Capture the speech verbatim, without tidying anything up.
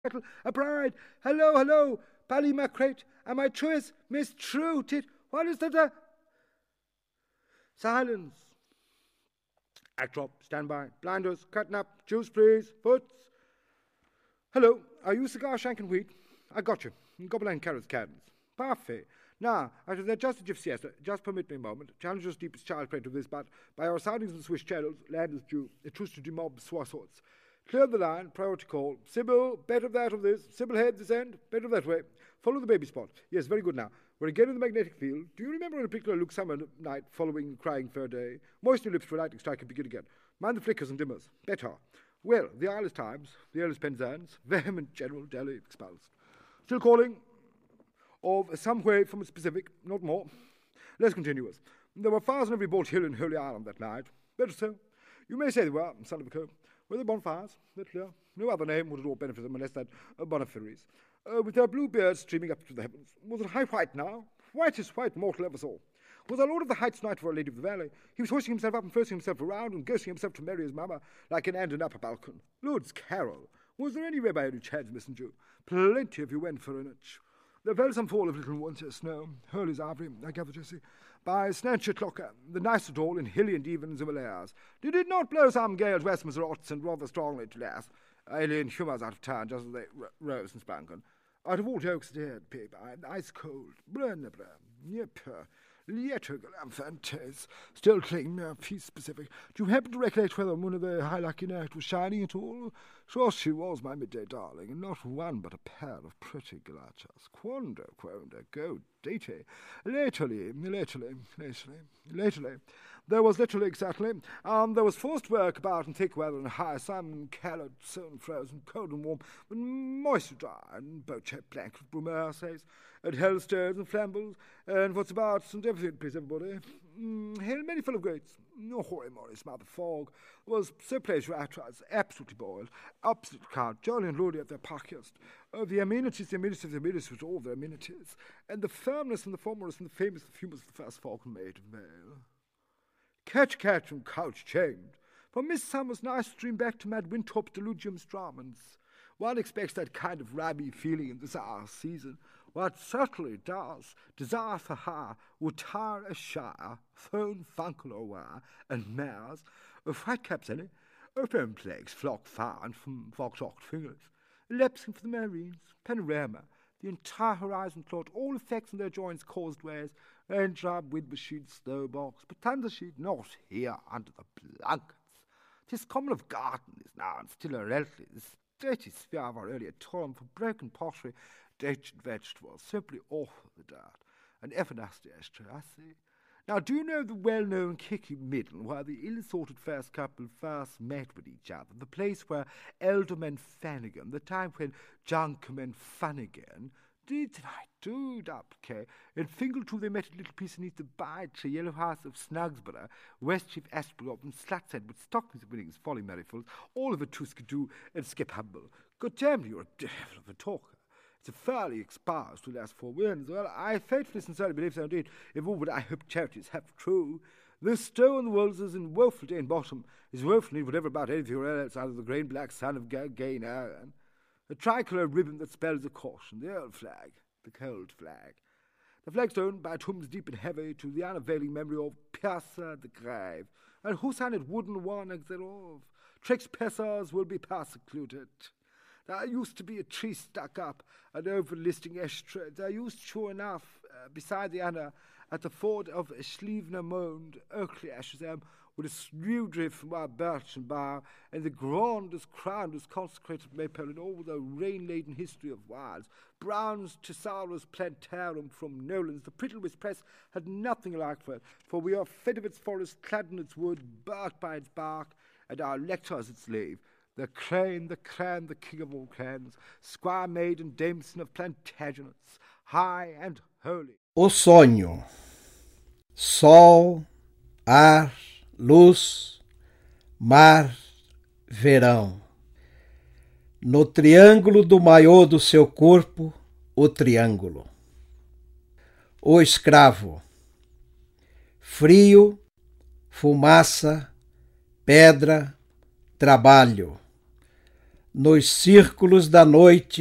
kettle, a bride. Hello, hello, Ballymacrate. Am I truest, Miss True Tit? What is that? Uh... Silence. Act drop, stand by. Blinders, cutting up. Juice, please. Foots. Hello, are you cigar shank and wheat? I got you. Gobble and carrots, cans. Parfait. Now, out of their just a siesta, just permit me a moment. Challenge us deepest child play to this, but by our soundings in Swiss channels, land is due. A truce to demob sorts. Clear the line, priority call. Sybil, better of that of this. Sybil head this end, better that way. Follow the baby spot. Yes, very good now. We're again in the magnetic field. Do you remember in a particular Luke summer night following crying fair day? Moisten your lips for a lightning strike and begin again. Mind the flickers and dimmers. Better. Well, the Isles Times, the Earl's Penzance, vehement General Delhi expulsed. Still calling? Of some way from a specific, not more. Less continuous. There were fires on every boat hill in Holy Island that night. Better so. You may say they were, son of a co. Were they bonfires? That's clear. No other name would at all benefit them unless that uh, Bonifaries. Uh, with their blue beards streaming up to the heavens. Was it high white now? Whitest white mortal ever saw. Was our Lord of the Heights knight for Our Lady of the Valley? He was hoisting himself up and forcing himself around and ghosting himself to marry his mamma like an end and upper balcon. Lord's Carol. Was there anywhere by any chance, messenger? Plenty if you went for an inch. There fell some fall of little winter snow, Hurley's Ivory, I gather, Jessie, by Snatcher Clocker, the nicest all in hilly and even Himalayas. Did it not blow some gales west Rots and rather strongly to last? Alien humours out of town, just as they r- rose and sprung. Out of all jokes dead, paper, ice cold, brand yep, I'm fantastic. Still clinging now, peace specific. Do you happen to recollect whether one of the high lucky night was shining at all? Sure she was, my midday darling, and not one but a pair of pretty galachas. Quando, quando, go datey. Lately, lately, lately, lately. There was literally, exactly. Um, there was forced work about in thick weather and high sun, colored, sown, frozen, cold and warm, but moist and dry, and boat-shaped blanket with Brumaire says, and hellstones and flambles, and what's about, and everything, please, everybody. Mm, hail many full of greats. No hoary moly, smell the fog. Was so placed where I was absolutely boiled, absolute count, jolly and loady at their parkiest. Oh, the amenities, the amenities, the amenities with all their amenities, and the firmness and the formless and the famous, the famous, the first falcon made of mail. Catch, catch, and couch chained. From Miss Summers' nice stream back to Mad Winthrop delugium stramens. One expects that kind of rabby feeling in this our season. What certainly does. Desire for her would tire a shire, phone funkle or wire, and mares, of white caps any, open plagues flock found from fox-ocked fingers, lapsing for the marines, panorama, the entire horizon plot, all effects in their joints caused ways, raindrop, wind machine, snowbox, but thunder sheet not here under the blankets. 'Tis common of garden is now, and still a relatively this dirty sphere of our earlier torn for broken pottery, dated vegetables, simply awful the dirt, and everlasting ashtray, I see. Now, do you know the well-known Kicky Middle, where the ill-assorted first couple first met with each other, the place where Elderman Fannigan, the time when Junkman Funnigan, did I do up, K, and Fingal too they met a little piece beneath the by-tree, yellow house of Snugsborough, Westcheap Aspergop, and Slutshead with stockings and winnings, folly merryfuls, all of a two-skidoo and skip humble. God damn, you're a devil of a talker. It's a fairly exposed to last four winds. Well, I faithfully sincerely believe so indeed, if all but I hope charities have true. This stow on the walls is in woeful day in bottom, is woeful need whatever about anything else out of the grain black sun of ga- gain iron. A tricolour ribbon that spells a caution, the old flag, the cold flag. The flagstone by tombs deep and heavy to the unavailing memory of Piazza the Grave, and who signed it wooden one thereof. Tricks Pessars will be persecuted. There used to be a tree stuck up, an overlisting ashtray. There used, sure enough, uh, beside the Anna, at the ford of Schlievener Mond, Oakley ashes am, with a snowdrift from our birch and bar, and the grandest crown was consecrated maple in all the rain-laden history of wilds. Brown's Thesaurus Plantarum from Nolan's, the Prittlewiss Press had nothing like for it, for we are fed of its forest, clad in its wood, barked by its bark, and our lectors its slave. The crane, the cran, the king of all clans, squire maid and dameson of Plantagenets, high and holy. O sonho. Sol, ar, luz, mar, verão. No triângulo do maiô do seu corpo, o triângulo. O escravo. Frio, fumaça, pedra, trabalho. nos círculos da noite